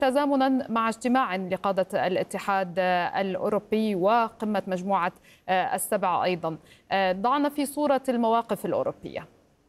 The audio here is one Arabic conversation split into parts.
تزامنا مع اجتماع لقادة الاتحاد الأوروبي وقمة مجموعة السبع أيضا. ضعنا في صورة المواقف الأوروبية.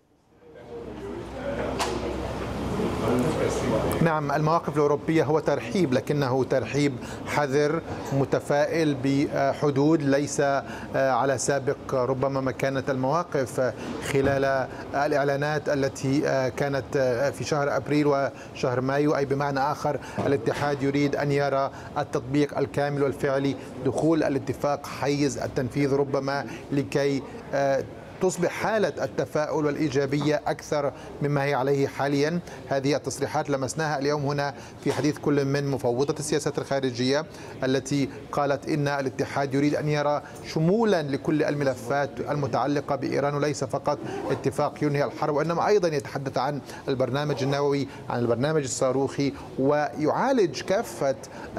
نعم، المواقف الأوروبية هو ترحيب، لكنه ترحيب حذر متفائل بحدود، ليس على سابق ربما ما كانت المواقف خلال الإعلانات التي كانت في شهر أبريل وشهر مايو. أي بمعنى آخر الاتحاد يريد أن يرى التطبيق الكامل والفعلي، دخول الاتفاق حيز التنفيذ ربما لكي تصبح حالة التفاؤل والإيجابية أكثر مما هي عليه حاليا. هذه التصريحات لمسناها اليوم هنا في حديث كل من مفوضة السياسات الخارجية التي قالت إن الاتحاد يريد أن يرى شمولا لكل الملفات المتعلقة بإيران، وليس فقط اتفاق ينهي الحرب، وإنما أيضا يتحدث عن البرنامج النووي، عن البرنامج الصاروخي، ويعالج كافة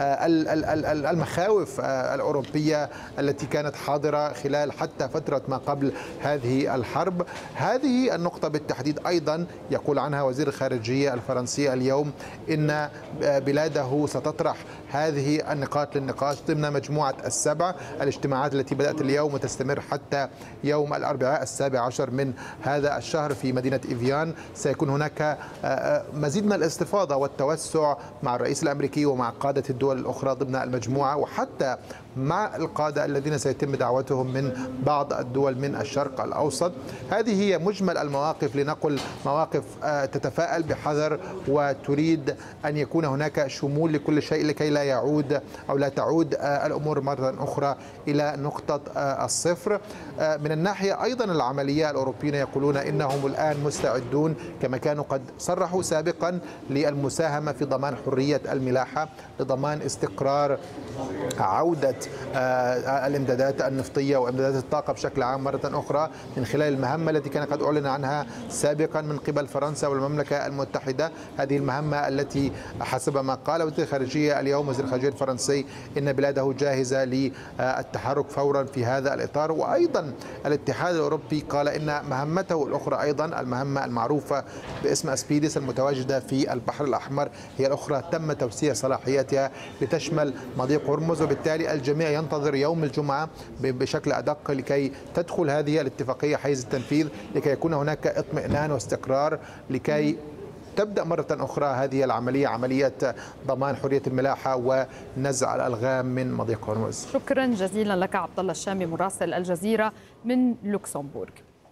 المخاوف الأوروبية التي كانت حاضرة خلال حتى فترة ما قبل هذه الحرب. هذه النقطة بالتحديد أيضا يقول عنها وزير الخارجية الفرنسي اليوم إن بلاده ستطرح هذه النقاط للنقاش ضمن مجموعة السبع، الاجتماعات التي بدأت اليوم وتستمر حتى يوم الأربعاء 17 من هذا الشهر في مدينة إيفيان. سيكون هناك مزيد من الاستفاضة والتوسع مع الرئيس الأمريكي ومع قادة الدول الأخرى ضمن المجموعة، وحتى مع القادة الذين سيتم دعوتهم من بعض الدول من الشرق الأوسط. هذه هي مجمل المواقف، لنقل مواقف تتفائل بحذر وتريد أن يكون هناك شمول لكل شيء لكي لا يعود أو لا تعود الأمور مرة أخرى إلى نقطة الصفر. من الناحية أيضا العملية، الأوروبيين يقولون إنهم الآن مستعدون كما كانوا قد صرحوا سابقا للمساهمة في ضمان حرية الملاحة، لضمان استقرار عودة الامدادات النفطية وامدادات الطاقة بشكل عام مرة أخرى من خلال المهمة التي كان قد أعلن عنها سابقا من قبل فرنسا والمملكة المتحدة. هذه المهمة التي حسب ما قال وزير الخارجية اليوم وزير الخارجية الفرنسي إن بلاده جاهزة للتحرك فورا في هذا الإطار. وأيضا الاتحاد الأوروبي قال إن مهمته الأخرى أيضا المهمة المعروفة باسم أسبيدس المتواجدة في البحر الأحمر هي الأخرى تم توسيع صلاحياتها لتشمل مضيق هرمز، وبالتالي الجميع ينتظر يوم الجمعة بشكل أدق لكي تدخل هذه الاتفاقية حيز التنفيذ، لكي يكون هناك اطمئنان واستقرار، لكي تبدأ مرة أخرى هذه العملية، عملية ضمان حرية الملاحة ونزع الألغام من مضيق هرمز. شكرا جزيلا لك عبد الله الشامي مراسل الجزيرة من لوكسمبورغ.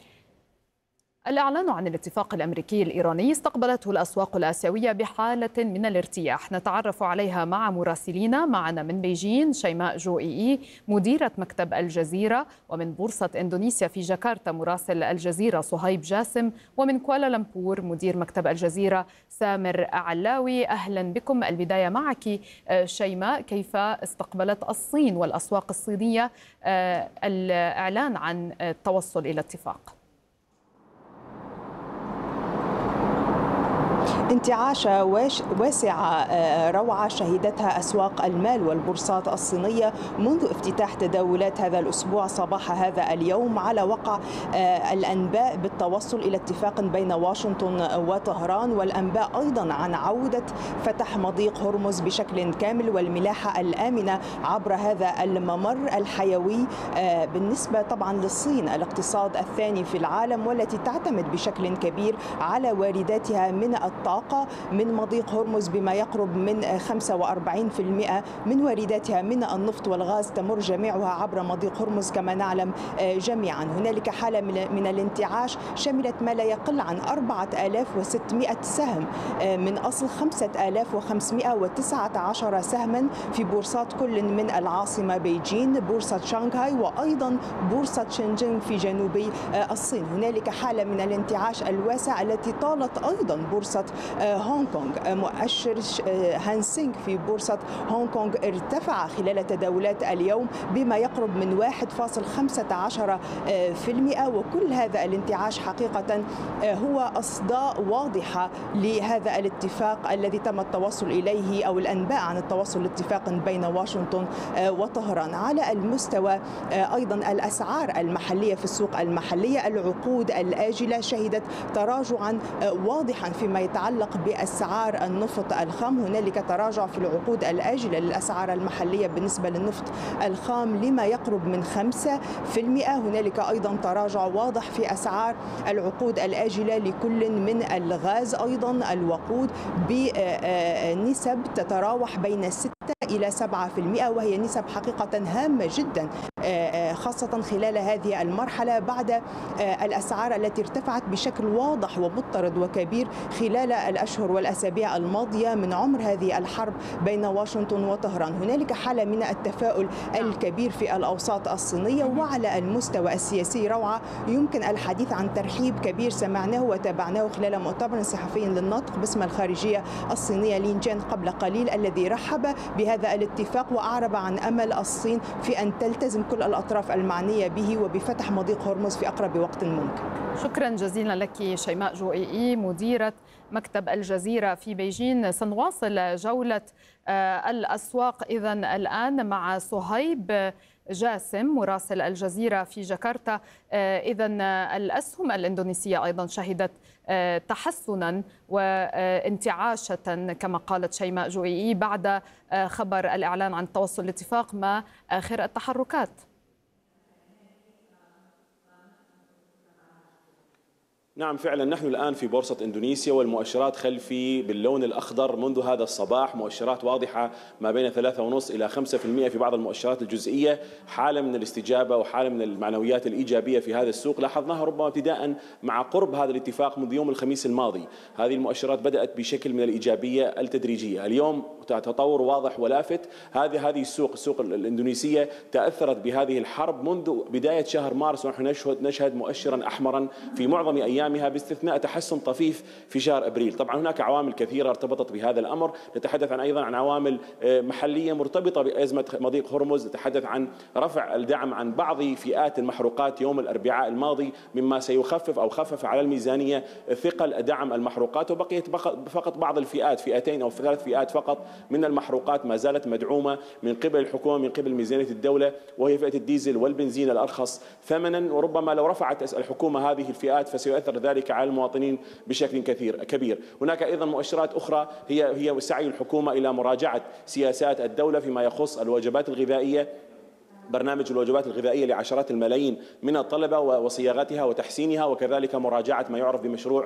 الإعلان عن الاتفاق الأمريكي الإيراني استقبلته الأسواق الآسيوية بحالة من الارتياح، نتعرف عليها مع مراسلينا. معنا من بيجين شيماء جوئي مديرة مكتب الجزيرة، ومن بورصة إندونيسيا في جاكرتا مراسل الجزيرة صهيب جاسم، ومن كوالالمبور مدير مكتب الجزيرة سامر علاوي. أهلا بكم. البداية معك شيماء، كيف استقبلت الصين والأسواق الصينية الإعلان عن التوصل إلى اتفاق؟ انتعاشة واسعة روعة شهدتها أسواق المال والبورصات الصينية منذ افتتاح تداولات هذا الأسبوع صباح هذا اليوم على وقع الأنباء بالتوصل إلى اتفاق بين واشنطن وطهران، والأنباء أيضا عن عودة فتح مضيق هرمز بشكل كامل والملاحة الآمنة عبر هذا الممر الحيوي بالنسبة طبعا للصين الاقتصاد الثاني في العالم، والتي تعتمد بشكل كبير على وارداتها من الطاقة من مضيق هرمز بما يقرب من 45% من وارداتها من النفط والغاز تمر جميعها عبر مضيق هرمز كما نعلم جميعا. هنالك حالة من الانتعاش شملت ما لا يقل عن 4600 سهم من أصل 5519 سهما في بورصات كل من العاصمة بيجين، بورصة شانغهاي، وأيضا بورصة شنجن في جنوبي الصين. هنالك حالة من الانتعاش الواسع التي طالت أيضا بورصة هونغ كونغ. مؤشر هانسينغ في بورصة هونغ كونغ ارتفع خلال تداولات اليوم بما يقرب من 1.15%، وكل هذا الانتعاش حقيقة هو أصداء واضحة لهذا الاتفاق الذي تم التوصل إليه أو الأنباء عن التوصل لاتفاق بين واشنطن وطهران. على المستوى أيضا الأسعار المحلية في السوق المحلية، العقود الآجلة شهدت تراجعا واضحا فيما يتعلق يتعلق بأسعار النفط الخام. هنالك تراجع في العقود الآجلة للأسعار المحلية بالنسبة للنفط الخام لما يقرب من 5%. هنالك أيضا تراجع واضح في أسعار العقود الآجلة لكل من الغاز أيضا الوقود بنسب تتراوح بين 6 إلى 7%، وهي نسب حقيقة هامة جدا خاصة خلال هذه المرحلة بعد الأسعار التي ارتفعت بشكل واضح ومضطرد وكبير خلال الأشهر والأسابيع الماضية من عمر هذه الحرب بين واشنطن وطهران. هنالك حالة من التفاؤل الكبير في الأوساط الصينية، وعلى المستوى السياسي روعة يمكن الحديث عن ترحيب كبير سمعناه وتابعناه خلال مؤتمر صحفي للناطق باسم الخارجية الصينية لين جين قبل قليل، الذي رحب بهذا الاتفاق وأعرب عن أمل الصين في أن تلتزم كل الأطراف المعنية به وبفتح مضيق هرمز في أقرب وقت ممكن. شكرا جزيلا لك شيماء جوئي مديرة مكتب الجزيرة في بيجين. سنواصل جولة الأسواق إذن الآن مع صهيب جاسم مراسل الجزيرة في جاكرتا. إذن الأسهم الإندونيسية أيضا شهدت تحسنا وانتعاشة كما قالت شيماء جوئي بعد خبر الإعلان عن توصل الاتفاق. ما آخر التحركات؟ نعم فعلا نحن الآن في بورصة إندونيسيا والمؤشرات خلفي باللون الأخضر منذ هذا الصباح، مؤشرات واضحة ما بين 3.5 إلى 5% في بعض المؤشرات الجزئية. حالة من الاستجابة وحالة من المعنويات الإيجابية في هذا السوق لاحظناها ربما ابتداء مع قرب هذا الاتفاق منذ يوم الخميس الماضي. هذه المؤشرات بدأت بشكل من الإيجابية التدريجية، اليوم تطور واضح ولافت. هذه السوق الإندونيسية تأثرت بهذه الحرب منذ بداية شهر مارس، ونحن نشهد مؤشرا أحمرا في معظم أيامها باستثناء تحسن طفيف في شهر أبريل. طبعا هناك عوامل كثيرة ارتبطت بهذا الأمر، نتحدث أيضا عن عوامل محلية مرتبطة بأزمة مضيق هرمز، نتحدث عن رفع الدعم عن بعض فئات المحروقات يوم الأربعاء الماضي مما سيخفف أو خفف على الميزانية ثقل دعم المحروقات، وبقيت فقط بعض الفئات، فئتين أو 3 فئات فقط من المحروقات ما زالت مدعومة من قبل الحكومة من قبل ميزانية الدولة، وهي فئة الديزل والبنزين الأرخص ثمنا. وربما لو رفعت الحكومة هذه الفئات فسيؤثر ذلك على المواطنين بشكل كبير. هناك أيضا مؤشرات أخرى هي سعي الحكومة إلى مراجعة سياسات الدولة فيما يخص الوجبات الغذائية، برنامج الوجبات الغذائية لعشرات الملايين من الطلبة وصياغتها وتحسينها، وكذلك مراجعة ما يعرف بمشروع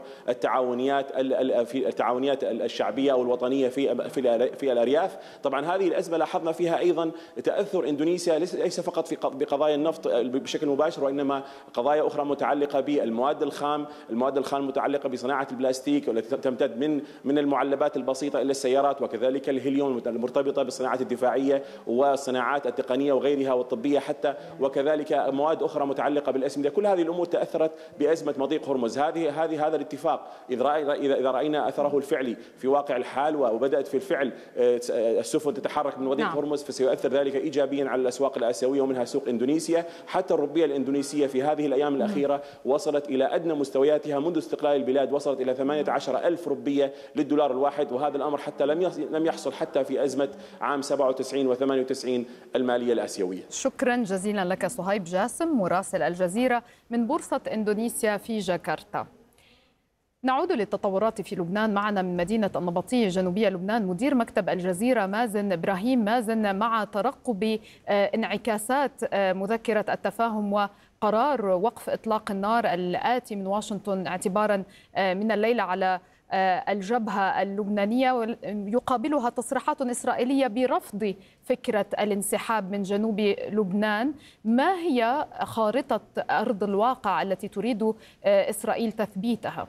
التعاونيات الشعبية أو الوطنية في الأرياف. طبعا هذه الأزمة لاحظنا فيها أيضا تأثر إندونيسيا ليس فقط بقضايا النفط بشكل مباشر، وإنما قضايا أخرى متعلقة بالمواد الخام، متعلقة بصناعة البلاستيك والتي تمتد من المعلبات البسيطة إلى السيارات، وكذلك الهيليوم المرتبطة بالصناعات الدفاعية والصناعات التقنية وغيرها والطبية حتى، وكذلك مواد أخرى متعلقة بالأسمدة. كل هذه الأمور تأثرت بأزمة مضيق هرمز. هذا الاتفاق إذا رأينا أثره الفعلي في واقع الحال وبدأت في الفعل السفن تتحرك من مضيق هرمز، فسيؤثر ذلك إيجابيا على الأسواق الآسيوية ومنها سوق إندونيسيا. حتى الروبية الإندونيسية في هذه الأيام الأخيرة وصلت إلى أدنى مستوياتها منذ استقلال البلاد، وصلت إلى 18,000 روبية للدولار الواحد، وهذا الأمر حتى لم يحصل حتى في أزمة عام 97 و98 المالية الآسيوية. شكرا جزيلا لك صهيب جاسم مراسل الجزيرة من بورصة إندونيسيا في جاكرتا. نعود للتطورات في لبنان. معنا من مدينة النبطية جنوبية لبنان مدير مكتب الجزيرة مازن إبراهيم. مازن، مع ترقب انعكاسات مذكرة التفاهم وقرار وقف إطلاق النار الآتي من واشنطن اعتبارا من الليلة على الجبهة اللبنانية، يقابلها تصريحات إسرائيلية برفض فكرة الانسحاب من جنوب لبنان، ما هي خارطة أرض الواقع التي تريد إسرائيل تثبيتها؟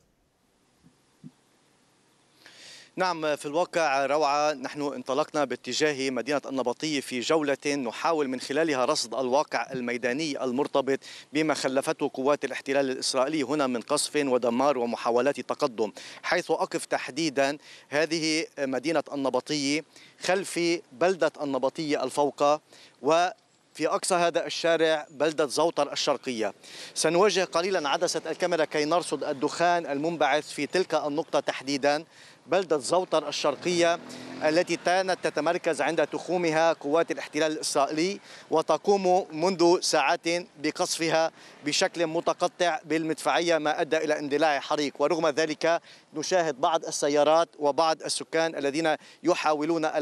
نعم، في الواقع روعة نحن انطلقنا باتجاه مدينة النبطية في جولة نحاول من خلالها رصد الواقع الميداني المرتبط بما خلفته قوات الاحتلال الإسرائيلي هنا من قصف ودمار ومحاولات تقدم، حيث أقف تحديدا هذه مدينة النبطية خلف بلدة النبطية الفوقى، وفي أقصى هذا الشارع بلدة زوطر الشرقية. سنوجه قليلا عدسة الكاميرا كي نرصد الدخان المنبعث في تلك النقطة تحديدا. بلدة زوطر الشرقية التي كانت تتمركز عند تخومها قوات الاحتلال الإسرائيلي، وتقوم منذ ساعات بقصفها بشكل متقطع بالمدفعية، ما أدى إلى اندلاع حريق. ورغم ذلك نشاهد بعض السيارات وبعض السكان الذين يحاولون